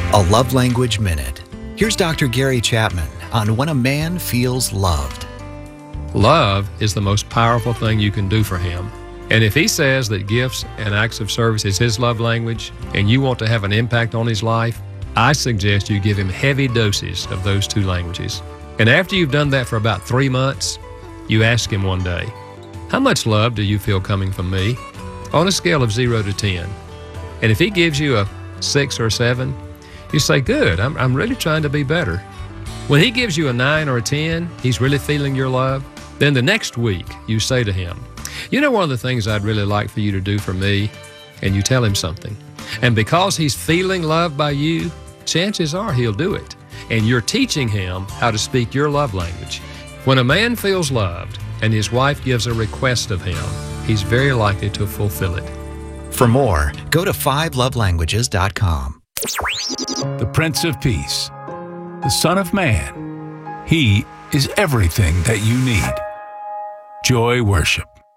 A Love Language Minute. Here's Dr. Gary Chapman on when a man feels loved. Love is the most powerful thing you can do for him. And if he says that gifts and acts of service is his love language and you want to have an impact on his life, I suggest you give him heavy doses of those two languages. And after you've done that for about 3 months, you ask him one day, how much love do you feel coming from me? On a scale of 0 to 10. And if he gives you a 6 or 7, you say, good, I'm really trying to be better. When he gives you a 9 or a 10, he's really feeling your love. Then the next week, you say to him, you know, one of the things I'd really like for you to do for me, and you tell him something. And because he's feeling loved by you, chances are he'll do it. And you're teaching him how to speak your love language. When a man feels loved and his wife gives a request of him, he's very likely to fulfill it. For more, go to 5lovelanguages.com. The Prince of Peace, the Son of Man. He is everything that you need. Joy Worship.